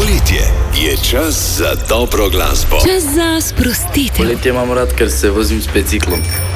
poletje je čas za dobro glasbo. Čas za sprostitev. Poletje imam rad, ker se vozim s biciklom.